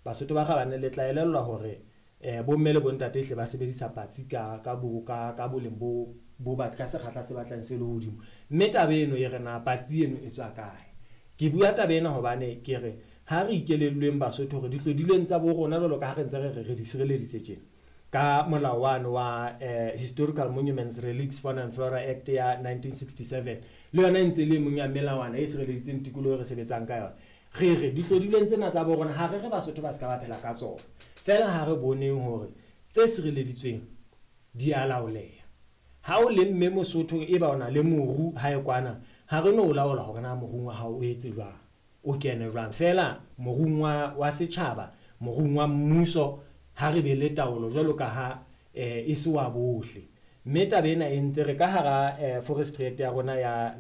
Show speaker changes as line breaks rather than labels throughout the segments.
Basotho ba Gabane le tla elellwa hore bomme le bontate hle ba sebedisa patsi ka boleng bo bat ka sekgahla se batlang se le hodimo. Mme taba eno e re na patsi eno e tswa kae? Ke bua taba ena hobane ke re ha re ikelellweng Basotho hore dihlodilweng tsa bo rona jwalo ka ha re ntse re di sireleditse tjena ka molao wa Historical Monuments Relics Fauna and Flora Act ya 1967 le yona ntse le mong ya melawana e sireleditseng tikoloho re sebetsang ka yona. Re dihlodilweng tsena tsa bo rona ha re Basotho ba ska ba phela ka tsona fela ha re boneng hore tse sireleditsweng di a laoleha. Ha o le mme Mosotho e ba ona le moru ha e kwana ha re no laola hore na morung wa hao o etse jwang o kene jwang fela morung wa setjhaba morung wa mmuso ha re be le taolo jwalo ka ha e se wa bohle. Mme taba ena e ntse re ka hara Forestry Act ya rona ya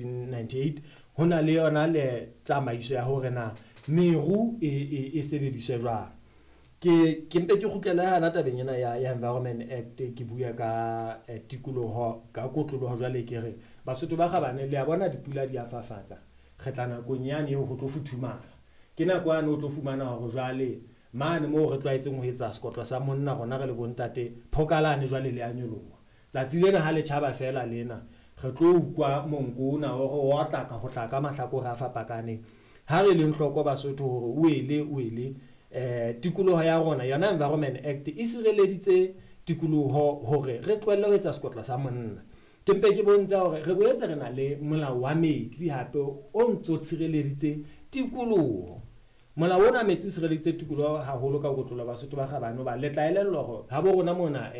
1998 hona le yona le tsamaiso ya hore na meru e sebediswe jwang. Ke mpe ke kgutlela hana tabeng ena ya Environment Act ke bua ka tikoloho ka kotloloho jwale ke re Basotho ba Gabane le a bona dipula di a fafatsa re tla nakong yane eo ho tlo futhumala ke nako yane o tlo fumana hore jwale mane mo re tlwaetseng ho etsa sekotlo sa monna rona re le bontate phokalane jwale le a nyoloha tsatsi lena ha le tjhaba fela lena re tlo ukwa monko ona hore o tla ka ho tla ka mahlakore a fapakaneng ha re leng hloko Basotho hore o ele tikoloho ya rona yona Environment Act e sireleditse tikoloho hore re tlohelle ho etsa sekotlo sa monna. Ke mpe ke bontsha hore re boetse re na le molao wa metsi hape o ntso tshireleditse tikoloho. Molao ona metsi o sireleditse tikoloho haholo ka kotlolo Basotho ba Gabane ba le tla elellwa hore ha bo rona mona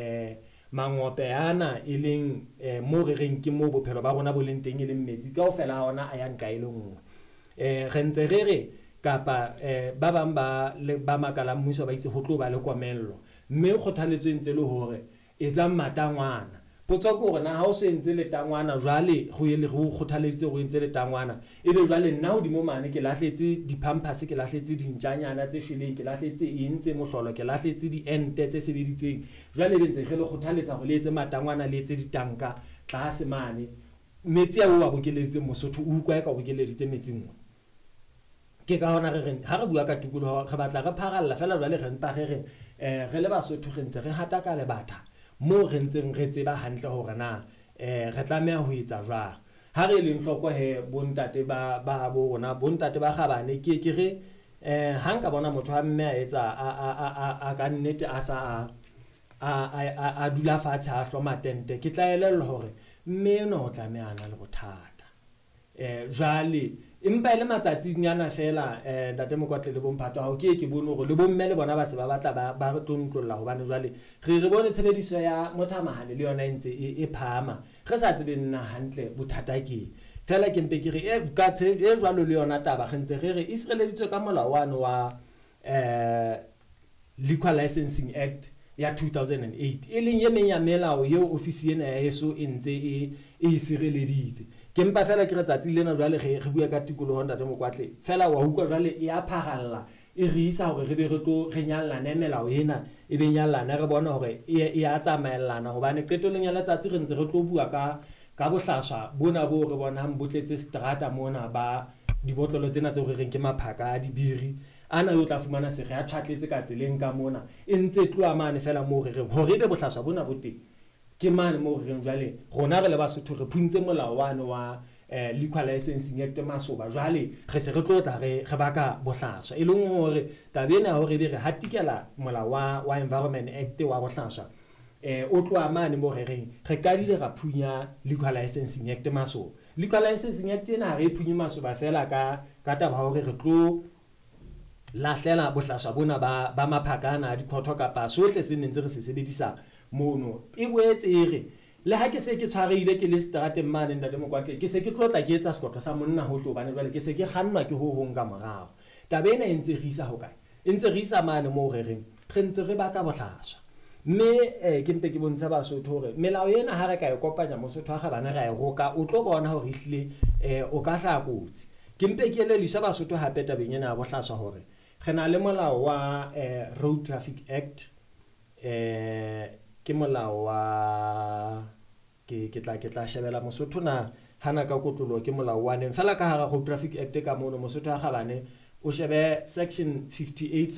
mangope ana e leng mo re reng ke mo bophelo ba rona bo leng teng e leng metsi kaofela ha ona a yang ka e le nngwe. Re ntse re kapa ba bang ba makala mmuso ba itse ho tlo ba le komello mme kgothaletswe ntse le hore etsang matangwana potso ke hore na ha o se ntse le tangwana jwale go ile go kgothaletse go ntse le tangwana ebe jwale nna ho dimo mane ke lahletse di-pampers ke lahletse dintjanyana tse shweleng ke lahletse eng mohlolo ke lahletse diente tse sebeditseng jwale be ntse re le kgothaletsa go le etse matangwana le etse ditanka tlase mane metsi a o bokeletse Mosotho o ukwa ka bokeleditse metsing ke ka hona re reng ha re bua ka tikoloho re batla re pharalla fela jwale re mpa re le Basotho re ntse re hata ka lebatha mo re ntseng re tseba hantle hore na re tlameha ho etsa jwang ha re leng hloko he bontate ba bo rona bontate ba Gabane ke re ha nka bona motho wa mme a etsa a ka nnete a sa a dula fatshe a hloma tente ke tla elellwa hore mme no o tlameha ana le bothata jwale empa ile matsatsing yana fela ntate Mokwatle le bomphato ha o ke bone hore le bomme le bona ba se ba batla ba re tlontlolla hobane jwale re bone tshebediso ya mothamahane le yona ntse e phama re sa tsebe nna hantle bothata ke fela ke mpe ke re ka jwalo le yona taba re ntse re e sireleditswe ka molao wa Liquor Licensing Act ya 2008 e leng ye meng ya melao eo ofisi ena ya heso e ntse e sireleditse ke mpa fela ke re tsatsi lena jwale re bua ka tikoloho ntate Mokwatle fela wa utlwa jwale e a pharalla e re isa hore re be re tlo re nyallane melao ena e be nyallane re bona hore e a tsamaellana hobane qetellong ya letsatsi re ntse re tlo bua ka bohlaswa bona bo re bonang botletse strata mona ba dibotlolo tsena tse re reng ke maphaka a dibiri ana yo tla fumana se re a tjhatletse ka tseleng ka mona e ntse tloa mane fela mo re hore be bohlaswa bona bo teng ke mane mo re reng jwale rona re le Basotho re phuntse molao wa Liquor Licensing Act masoba jwale re se re tlo tla re baka bohlaswa e leng hore tabena hore be re hatikela molao wa Environment Act wa bohlaswa o tloa mane mo re reng re ka dile ra phunya Liquor Licensing Act masoba Liquor Licensing Act ena ha re phunye masoba fela ka taba hore re tlo lahlela bohlaswa bona ba maphakana di khotho kapa sohle se neng re se sebedisa mono e boetse re le ha ke se ke tshwarehile ke le strateng mane ntate Mokwatle ke se ke tlotla ke etsa sekotlo sa monna ho hlobane jwale ke se ke kgannwa ke ho hong ka morao taba ena e ntse re isa ho kae e ntse re isa mane mo re reng re ntse re baka bohlaswa mme ke mpe ke bontsha Basotho hore melao ena ha re ka e kopanya Mosotho wa Gabane ra e roka o tlo bona hore ehlile o ka hla kotsi ke mpe ke le lisa Basotho hape tabeng ena ya bohlaswa hore re na le molao wa Road Traffic Act ke molao wa ke tla shebela Mosotho na hana ka kotlolo ke molao wa neng fela ka hara Road Traffic Act ka mono Mosotho wa Gabane o shebe section 58